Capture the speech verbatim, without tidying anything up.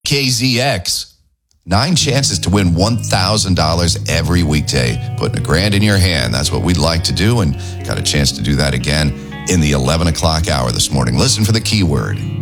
K Z X. Nine chances to win one thousand dollars every weekday. Putting a grand in your hand. That's what we'd like to do, and got a chance to do that again in the eleven o'clock hour this morning. Listen for the keyword